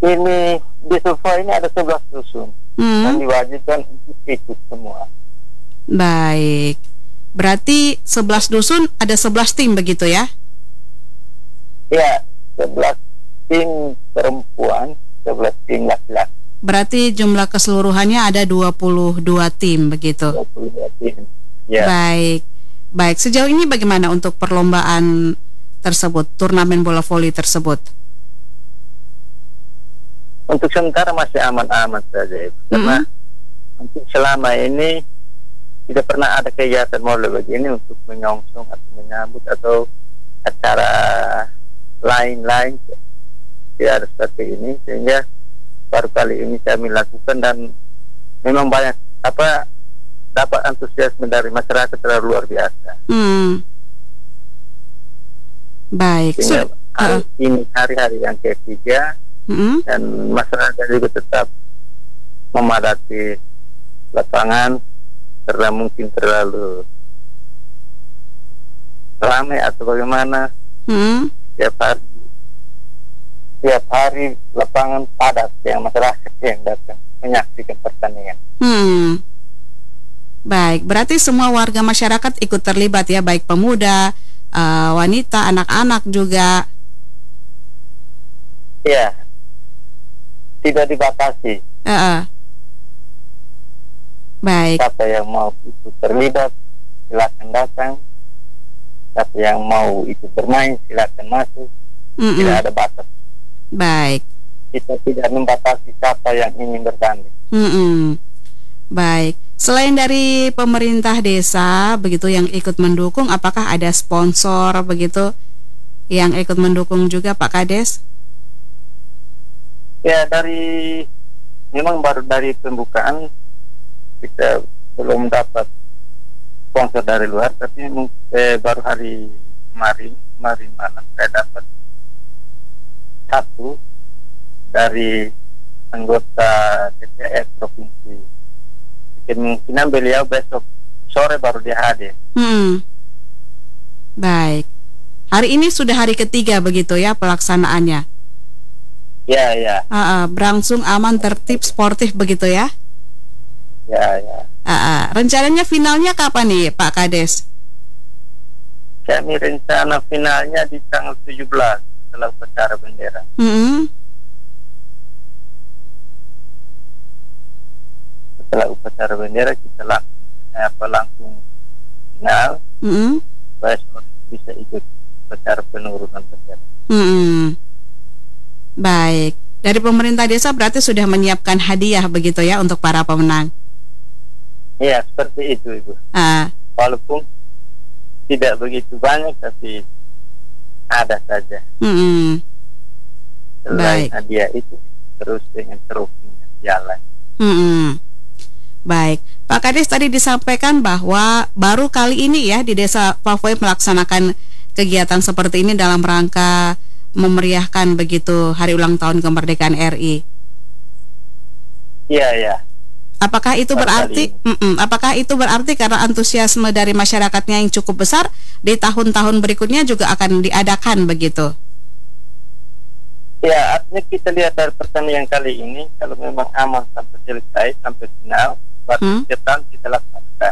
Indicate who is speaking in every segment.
Speaker 1: Ini di Sulfa ini ada 11 dusun dan diwajibkan untuk ikut semua.
Speaker 2: Baik. Berarti 11 dusun ada 11 tim begitu ya?
Speaker 1: Ya, 11 tim perempuan, 11 tim laki-laki.
Speaker 2: Berarti jumlah keseluruhannya ada 22 tim begitu.
Speaker 1: 22 tim. Ya.
Speaker 2: Baik. Baik, sejauh ini bagaimana untuk perlombaan tersebut, turnamen bola voli tersebut?
Speaker 1: Untuk sementara masih aman-aman saja, karena untuk selama ini tidak pernah ada kegiatan model begini untuk menyongsong atau menyambut atau acara lain-lain, tidak ada seperti ini, sehingga baru kali ini kami lakukan dan memang banyak dapat antusiasme dari masyarakat terlalu luar biasa.
Speaker 2: Baik.
Speaker 1: Sehingga ini hari-hari yang ketiga. Dan masyarakat juga tetap memadati lapangan karena mungkin terlalu ramai atau bagaimana. Tiap hari lapangan padat yang masyarakat yang datang menyaksikan pertandingan.
Speaker 2: Baik, berarti semua warga masyarakat ikut terlibat ya, baik pemuda, wanita, anak-anak juga.
Speaker 1: Ya, tidak dibatasi.
Speaker 2: Baik.
Speaker 1: Siapa yang mau ikut terlibat silakan datang. Siapa yang mau ikut bermain silakan masuk. Tidak ada batas.
Speaker 2: Baik.
Speaker 1: Kita tidak membatasi siapa yang ingin bertanding.
Speaker 2: Baik. Selain dari pemerintah desa begitu yang ikut mendukung, apakah ada sponsor begitu yang ikut mendukung juga Pak Kades?
Speaker 1: Ya, memang baru dari pembukaan kita belum dapat sponsor dari luar, tapi baru hari kemarin malam saya dapat satu dari anggota DPR provinsi. Kemungkinan beliau besok sore baru dia hadir.
Speaker 2: Baik. Hari ini sudah hari ketiga begitu ya pelaksanaannya?
Speaker 1: Ya.
Speaker 2: Berlangsung aman, tertib, sportif begitu ya?
Speaker 1: Ya.
Speaker 2: Rencananya finalnya kapan nih Pak Kades?
Speaker 1: Kami rencana finalnya di tanggal 17 setelah upacara bendera. Setelah upacara bendera kita langsung final. Besok bisa ikut upacara penurunan bendera.
Speaker 2: Baik. Dari pemerintah desa berarti sudah menyiapkan hadiah begitu ya untuk para pemenang.
Speaker 1: Iya, seperti itu Ibu. Walaupun tidak begitu banyak tapi ada saja. Selain hadiah itu terus dengan trofinya jalan.
Speaker 2: Baik. Pak Kades tadi disampaikan bahwa baru kali ini ya di Desa Pavoy melaksanakan kegiatan seperti ini dalam rangka memeriahkan begitu hari ulang tahun kemerdekaan RI.
Speaker 1: Iya.
Speaker 2: Apakah itu berarti karena antusiasme dari masyarakatnya yang cukup besar di tahun-tahun berikutnya juga akan diadakan begitu?
Speaker 1: Ya, artinya kita lihat dari pertandingan kali ini kalau memang aman sampai selesai sampai final, baru kita laksanakan.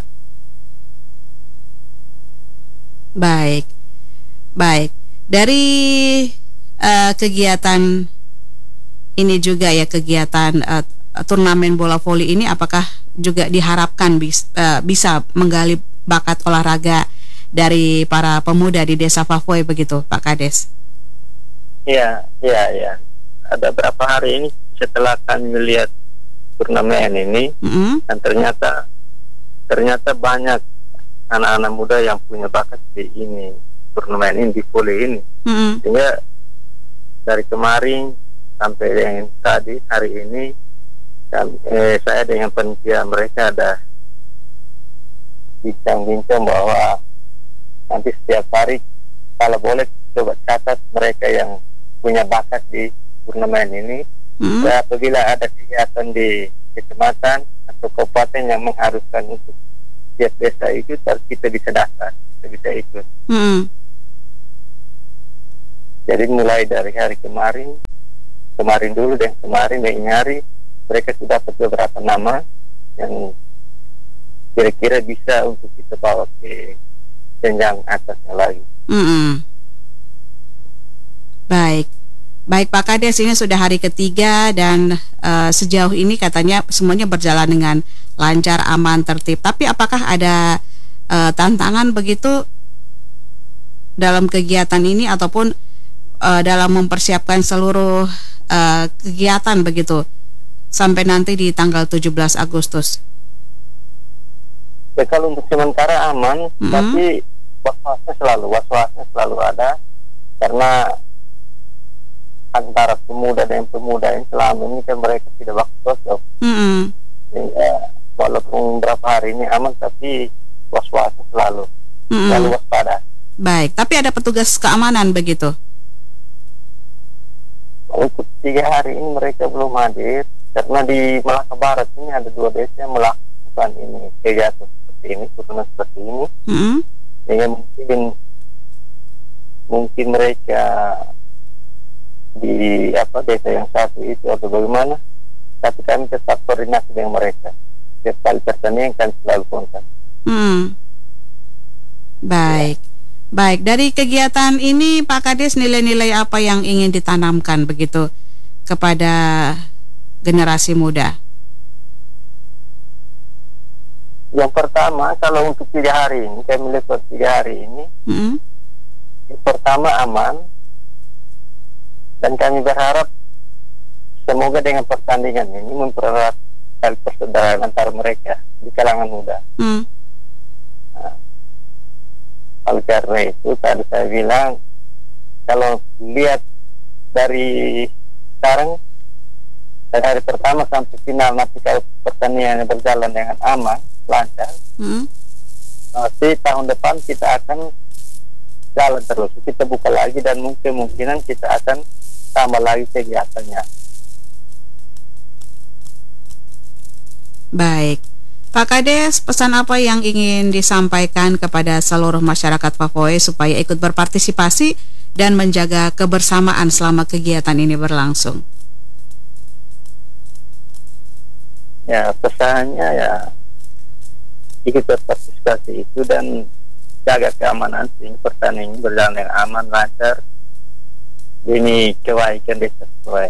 Speaker 2: Baik. Dari kegiatan ini juga ya, kegiatan turnamen bola voli ini apakah juga diharapkan bisa menggali bakat olahraga dari para pemuda di Desa Pavoy begitu Pak Kades?
Speaker 1: Iya. Ada berapa hari ini setelah kami melihat turnamen ini, dan ternyata banyak anak-anak muda yang punya bakat di turnamen ini, di voli ini. Sehingga dari kemarin sampai yang tadi hari ini saya dengan panitia mereka ada bincang-bincang bahwa nanti setiap hari kalau boleh coba catat mereka yang punya bakat di turnamen ini. Dan apabila ada kegiatan di kecamatan atau kabupaten yang mengharuskan untuk setiap desa itu, kita bisa daftar, kita bisa ikut. Jadi mulai dari hari kemarin kemarin ini hari mereka sudah dapat beberapa nama yang kira-kira bisa untuk kita bawa ke jenjang atasnya lagi.
Speaker 2: Baik Pak Kades, ini sudah hari ketiga dan sejauh ini katanya semuanya berjalan dengan lancar, aman, tertib. Tapi apakah ada tantangan begitu dalam kegiatan ini ataupun dalam mempersiapkan seluruh kegiatan begitu sampai nanti di tanggal 17 Agustus?
Speaker 1: Ya, kalau untuk sementara aman, tapi was-wasnya selalu ada, karena antara pemuda dan pemuda yang selama ini kan mereka tidak waktu cocok. Walaupun beberapa hari ini aman, tapi was-wasnya selalu waspada.
Speaker 2: Baik, tapi ada petugas keamanan begitu?
Speaker 1: Untuk 3 hari ini mereka belum hadir, karena di Malaka Barat ini ada 2 desa yang melakukan ini kegiatan seperti ini, turnamen seperti ini. Sehingga mungkin mereka di desa yang satu itu atau bagaimana, tapi kami tetap koordinasi dengan mereka. Setiap kali pertandingan kami selalu kontak.
Speaker 2: Baik, dari kegiatan ini Pak Kades, nilai-nilai apa yang ingin ditanamkan begitu kepada generasi muda?
Speaker 1: Yang pertama, kalau untuk 3 hari ini, kami melihat 3 hari ini, yang pertama aman, dan kami berharap semoga dengan pertandingan ini mempererat tali persaudaraan antara mereka di kalangan muda. Oleh karena itu tadi saya bilang, kalau lihat dari sekarang, dari hari pertama sampai final, nanti kalau pertandingannya berjalan dengan aman, lancar, nanti tahun depan kita akan jalan terus, kita buka lagi, dan kemungkinan kita akan tambah lagi kegiatannya.
Speaker 2: Baik, Pak Kades, pesan apa yang ingin disampaikan kepada seluruh masyarakat Favoe supaya ikut berpartisipasi dan menjaga kebersamaan selama kegiatan ini berlangsung?
Speaker 1: Ya, pesannya ya ikut berpartisipasi itu dan jaga keamanan sehingga pertandingan berjalan dengan aman, lancar, demi kebaikan desa Favoe.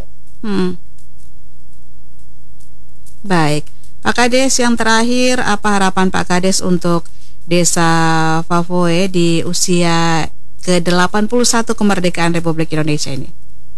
Speaker 1: Baik,
Speaker 2: Pak Kades, yang terakhir, apa harapan Pak Kades untuk desa Favoe di usia ke-81 kemerdekaan Republik Indonesia ini?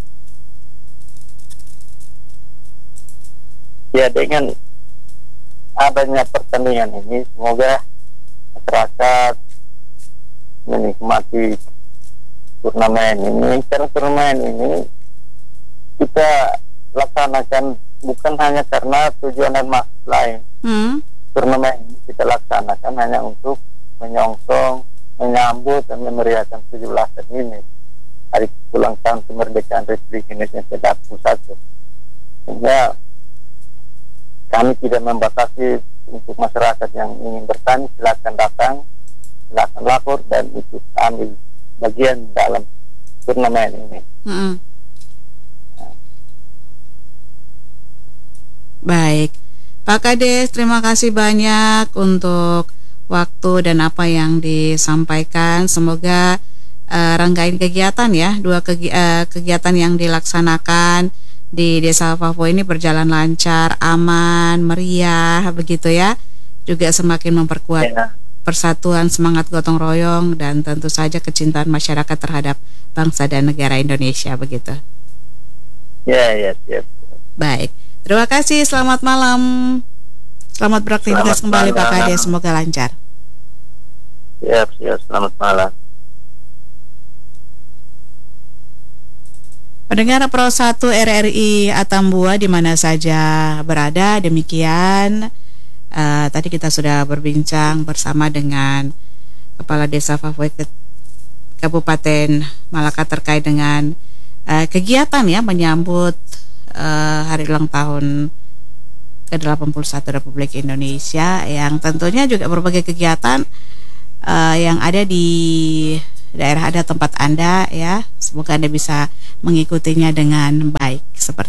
Speaker 1: Ya, dengan adanya pertandingan ini, semoga masyarakat menikmati turnamen ini. Karena turnamen ini kita laksanakan bukan hanya karena tujuan dan maksud lain. Turnamen ini kita laksanakan hanya untuk menyongsong, menyambut dan memeriahkan 17-an ini, hari ulang tahun kemerdekaan Republik Indonesia ke-21. Sehingga kami tidak membatasi untuk masyarakat yang ingin bertanding, silakan datang, silakan lapor dan ikut ambil bagian dalam turnamen ini.
Speaker 2: Baik, Pak Kades, terima kasih banyak untuk waktu dan apa yang disampaikan. Semoga rangkaian kegiatan ya, kegiatan yang dilaksanakan di Desa Favoe ini berjalan lancar, aman, meriah, begitu ya. Juga semakin memperkuat persatuan, semangat gotong royong, dan tentu saja kecintaan masyarakat terhadap bangsa dan negara Indonesia, begitu.
Speaker 1: Ya, siap.
Speaker 2: Baik, terima kasih, selamat malam. Selamat beraktivitas kembali Pak Kades, semoga lancar.
Speaker 1: Siap, selamat malam.
Speaker 2: Pendengar Pro 1 RRI Atambua di mana saja berada, demikian tadi kita sudah berbincang bersama dengan Kepala Desa Favoe Kabupaten Malaka terkait dengan kegiatan ya menyambut hari ulang tahun ke-81 Republik Indonesia, yang tentunya juga berbagai kegiatan yang ada di daerah adat tempat Anda ya. Semoga Anda bisa mengikutinya dengan baik seperti